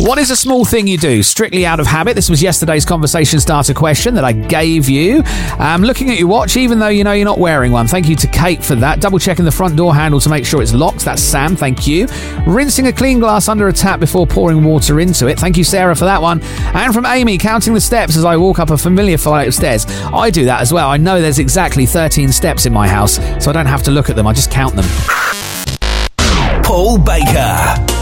What is a small thing you do strictly out of habit? This was yesterday's conversation starter question that I gave you. Looking at your watch, even though you know you're not wearing one. Thank you to Kate for that. Double checking the front door handle to make sure it's locked. That's Sam. Thank you. Rinsing a clean glass under a tap before pouring water into it. Thank you, Sarah, for that one. And from Amy, counting the steps as I walk up a familiar flight of stairs. I do that as well. I know there's exactly 13 steps in my house, so I don't have to look at them. I just count them. Paul Baker.